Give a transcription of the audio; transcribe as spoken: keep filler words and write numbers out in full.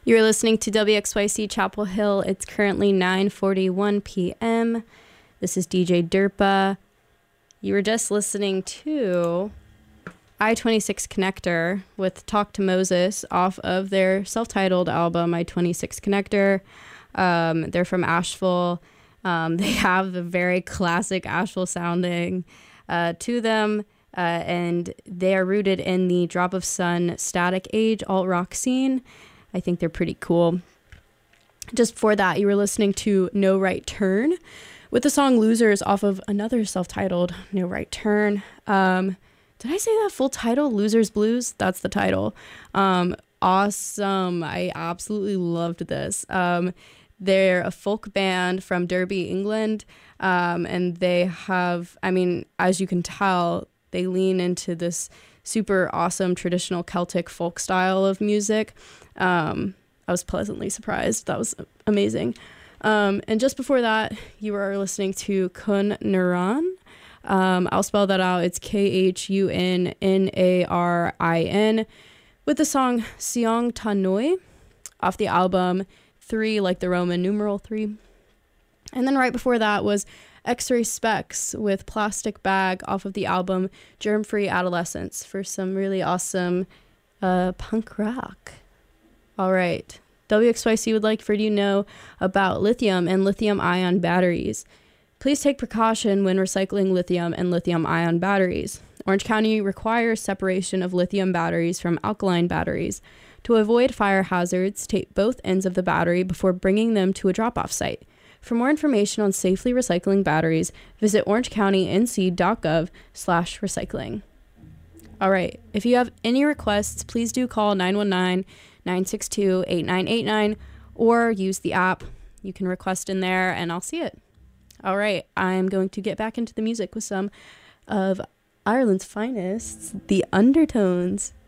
You're listening to W X Y C Chapel Hill. It's currently nine forty-one p.m. This is D J Derpa. You were just listening to I twenty-six Connector with Talk to Moses off of their self-titled album, I twenty-six Connector. Um, they're from Asheville. Um, they have a very classic Asheville sounding uh, to them. Uh, and they are rooted in the Drop of Sun Static Age alt rock scene. I think they're pretty cool. Just before that, you were listening to No Right Turn with the song Losers off of another self-titled No Right Turn. Um, did I say that full title? Losers Blues? That's the title. Um, awesome. I absolutely loved this. Um, they're a folk band from Derby, England. Um, and they have, I mean, as you can tell, they lean into this super awesome traditional Celtic folk style of music. Um, I was pleasantly surprised. That was amazing. Um, and just before that, you were listening to Kun Naran. Um, I'll spell that out. It's K H U N N A R I N with the song Siong Tanoi off the album Three, like the Roman numeral three. And then right before that was X-Ray Specs with Plastic Bag off of the album Germ Free Adolescence for some really awesome uh, punk rock. All right. W X Y C would like for you to know about lithium and lithium-ion batteries. Please take precaution when recycling lithium and lithium-ion batteries. Orange County requires separation of lithium batteries from alkaline batteries. To avoid fire hazards, tape both ends of the battery before bringing them to a drop-off site. For more information on safely recycling batteries, visit orangecounty.nc.gov slash recycling. All right. If you have any requests, please do call nine one nine, nine six two, eight nine eight nine or use the app. You can request in there and I'll see it. All right. I'm going to get back into the music with some of Ireland's finest, the Undertones.